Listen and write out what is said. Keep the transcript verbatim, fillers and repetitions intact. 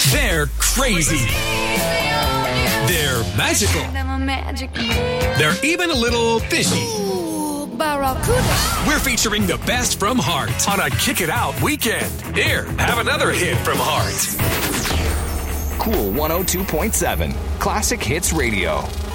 They're crazy. They're magical. They're even a little fishy. We're featuring the best from Heart on a Kick It Out weekend. Here, have another hit from Heart. Cool one oh two point seven. Classic Hits Radio.